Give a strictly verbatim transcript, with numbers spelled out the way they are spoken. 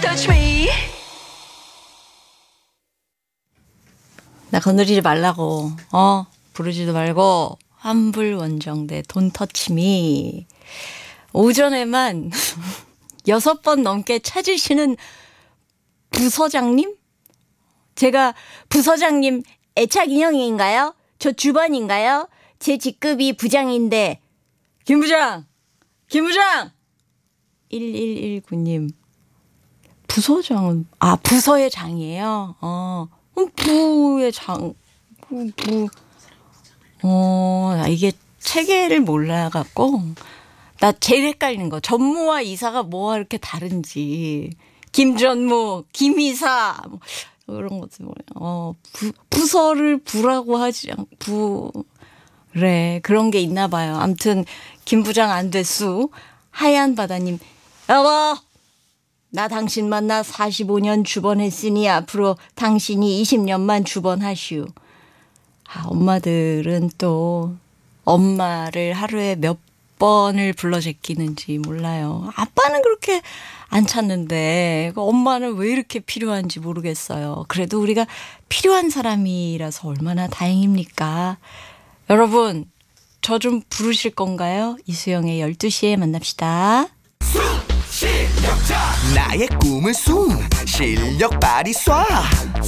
touch me. 나 건드리지 말라고. 어? 부르지도 말고 환불원정대 Don't touch me. 오전에만 여섯 번 넘게 찾으시는 부서장님? 제가 부서장님 애착 인형인가요? 저 주번인가요? 제 직급이 부장인데. 김 부장! 김 부장! 일일일구 님. 부서장은, 아, 부서의 장이에요? 어, 부의 장, 부, 부. 어, 나 이게 체계를 몰라갖고. 나 제일 헷갈리는 거. 전무와 이사가 뭐가 이렇게 다른지. 김전무, 김이사, 뭐 그런 것들 뭐예요. 어, 부, 부서를 부라고 하지 않, 부, 그래. 그런 게 있나 봐요. 암튼, 김 부장 안 됐수. 하얀 바다님, 여보! 나 당신 만나 사십오 년 주번했으니 앞으로 당신이 이십 년만 주번하시오. 아, 엄마들은 또 엄마를 하루에 몇 번을 불러 제끼는지 몰라요. 아빠는 그렇게 안 찾는데 엄마는 왜 이렇게 필요한지 모르겠어요. 그래도 우리가 필요한 사람이라서 얼마나 다행입니까? 여러분, 저 좀 부르실 건가요? 이수영의 열두 시에 만납시다. 나의 꿈은 숨 실력 발휘 쏴